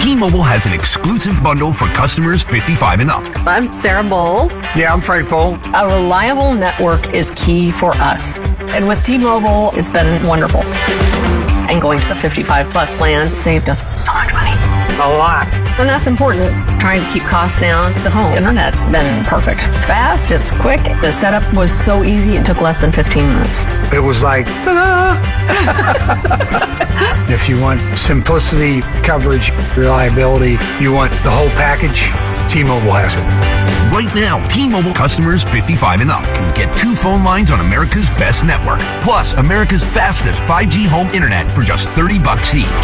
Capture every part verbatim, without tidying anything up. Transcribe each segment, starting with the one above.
T-Mobile has an exclusive bundle for customers fifty-five and up. I'm Sarah Bowl. Yeah, I'm Frank Bowl. A reliable network is key for us. And with T-Mobile, it's been wonderful. And going to the fifty-five plus plan saved us so much money. A lot. And that's important. Trying to keep costs down. The home internet's been perfect. It's fast, it's quick. The setup was so easy, it took less than fifteen minutes. It was like, ta-da! If you want simplicity, coverage, reliability, you want the whole package, T-Mobile has it. Right now, T-Mobile customers fifty-five and up can get two phone lines on America's best network, plus America's fastest five G home internet for just thirty bucks each.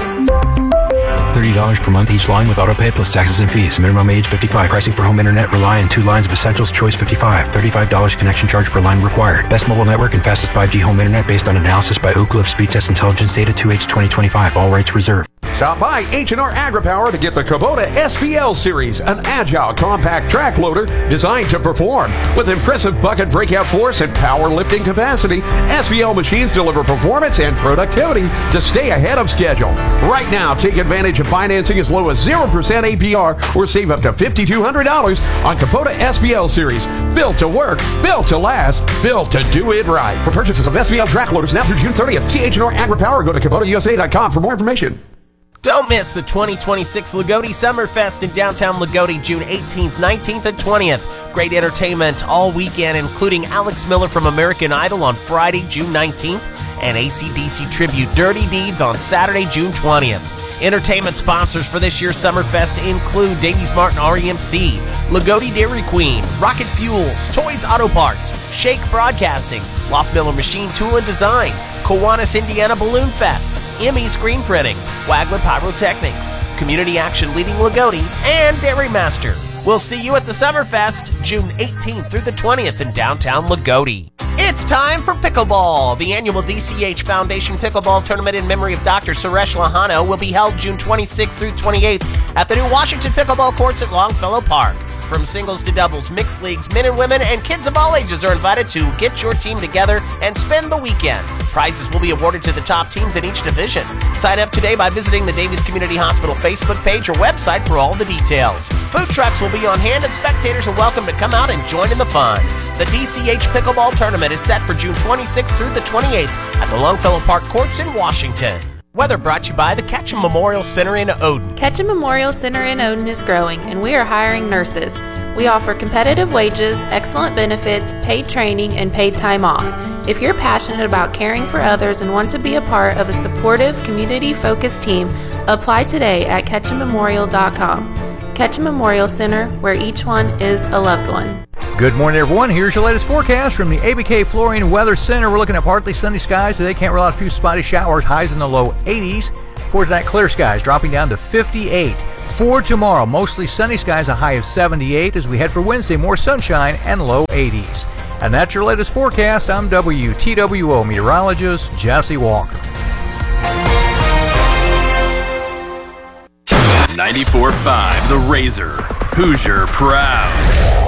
thirty dollars per month each line with autopay plus taxes and fees. Minimum age fifty-five. Pricing for home internet rely on two lines of Essentials Choice fifty-five. thirty-five dollars connection charge per line required. Best mobile network and fastest five G home internet based on analysis by Oak Cliff Speed Test Intelligence Data two H twenty twenty-five. All rights reserved. Stop by H and R AgriPower to get the Kubota S V L Series, an agile, compact track loader designed to perform. With impressive bucket breakout force and power lifting capacity, S V L machines deliver performance and productivity to stay ahead of schedule. Right now, take advantage of financing as low as zero percent A P R or save up to five thousand two hundred dollars on Kubota S V L Series. Built to work, built to last, built to do it right. For purchases of S V L track loaders now through June thirtieth, see H and R AgriPower or go to Kubota U S A dot com for more information. Don't miss the twenty twenty-six Lagodi Summerfest in downtown Lagodi, June eighteenth, nineteenth, and twentieth. Great entertainment all weekend, including Alex Miller from American Idol on Friday, June nineteenth, and A C D C tribute Dirty Deeds on Saturday, June twentieth. Entertainment sponsors for this year's Summerfest include Davies Martin R E M C, Lagodi Dairy Queen, Rocket Fuels, Toys Auto Parts, Shake Broadcasting, Loft Miller Machine Tool and Design, Kiwanis Indiana Balloon Fest, M E Screen Printing, Wagler Pyrotechnics, Community Action Leading Lagodi, and Dairy Master. We'll see you at the Summerfest, June eighteenth through the twentieth in downtown Lagodi. It's time for Pickleball. The annual D C H Foundation Pickleball Tournament in memory of Doctor Suresh Lahana will be held June twenty-sixth through twenty-eighth at the new Washington Pickleball Courts at Longfellow Park. From singles to doubles, mixed leagues, men and women, and kids of all ages are invited to get your team together and spend the weekend. Prizes will be awarded to the top teams in each division. Sign up today by visiting the Davies Community Hospital Facebook page or website for all the details. Food trucks will be on hand and spectators are welcome to come out and join in the fun. The D C H Pickleball Tournament is set for June twenty-sixth through the twenty-eighth at the Longfellow Park Courts in Washington. Weather brought to you by the Ketchum Memorial Center in Odin. Ketchum Memorial Center in Odin is growing, and we are hiring nurses. We offer competitive wages, excellent benefits, paid training, and paid time off. If you're passionate about caring for others and want to be a part of a supportive, community-focused team, apply today at ketchum memorial dot com. Ketchum Memorial Center, where each one is a loved one. Good morning, everyone. Here's your latest forecast from the A B K Flooring Weather Center. We're looking at partly sunny skies today. Can't rule out a few spotty showers. Highs in the low eighties. For tonight, clear skies dropping down to fifty-eight. For tomorrow, mostly sunny skies, a high of seventy-eight. As we head for Wednesday, more sunshine and low eighties. And that's your latest forecast. I'm W T W O meteorologist Jesse Walker. ninety-four point five The Razor. Hoosier proud.